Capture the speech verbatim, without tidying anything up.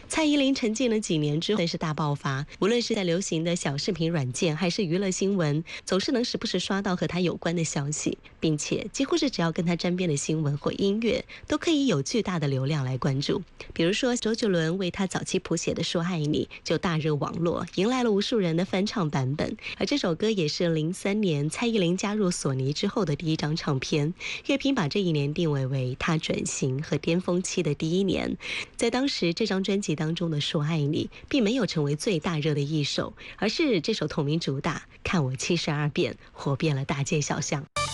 蔡依林沉寂了几年之后但是大爆发，无论是在流行的小视频软件还是娱乐新闻，总是能时不时刷到和她有关的消息，并且几乎是只要跟她沾边的新闻或音乐，都可以有巨大的流量来关注。比如说周杰伦为她早期谱写的《说爱你》就大热网络，迎来了无数人的翻唱版本。而这首歌也是零三年蔡依林加入索尼之后的第一张唱片，乐评把这一年定位为她转型和巅峰期的第一年。在当时这张专辑当中的《说爱你》并没有成为最大热的一首，而是这首同名主打《看我七十二变》火遍了大街小巷。